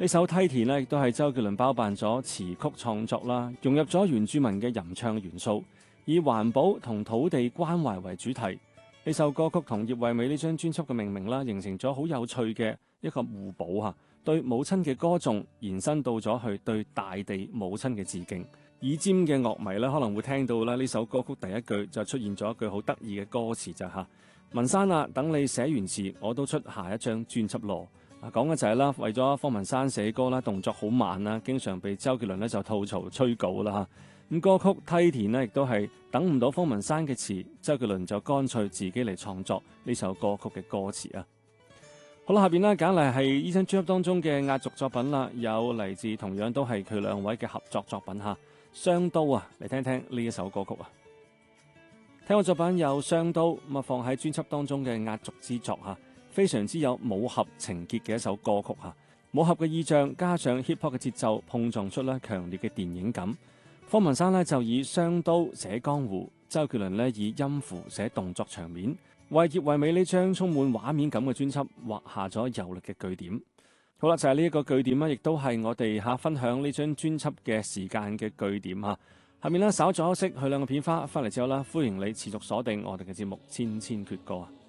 呢首梯田呢，亦都係周杰倫包辦咗詞曲創作啦，融入咗原住民嘅吟唱元素，以環保同土地關懷為主題。呢首歌曲同葉惠美呢張專輯嘅命名啦，形成咗好有趣嘅一個互補嚇，對母親嘅歌頌延伸到咗去對大地母親嘅致敬。耳尖嘅樂迷咧可能會聽到啦，呢首歌曲第一句就出現咗一句好得意嘅歌詞就嚇，文山啊，等你寫完詞，我都出下一張專輯咯。講嘅就係啦，為咗方文山寫歌啦，動作好慢啦，經常被周杰倫咧就吐槽催稿啦嚇。咁歌曲梯田呢，亦都係等唔到方文山嘅詞，周杰倫就乾脆自己嚟創作呢首歌曲嘅歌詞啊。好啦，下邊呢，揀嚟係呢張專輯當中嘅壓軸作品啦，有嚟自同樣都係佢兩位嘅合作作品嚇，雙刀啊，嚟聽聽呢一首歌曲啊。聽過作品有雙刀，咁啊放喺專輯當中嘅壓軸之作嚇。非常之有武俠情結嘅一首歌曲嚇，武俠嘅意象加上 hip hop 嘅節奏，碰撞出咧強烈嘅電影感。方文山呢就以雙刀寫江湖，周杰倫呢以音符寫動作場面，為葉惠美呢張充滿畫面感嘅專輯畫下咗有力嘅句點。好啦，就係呢一個句點啦，亦都係我哋分享呢張專輯嘅時間嘅句點嚇。下面呢稍作休息，去兩個片花，翻嚟之後啦，歡迎你持續鎖定我哋嘅節目《千千闕歌》啊！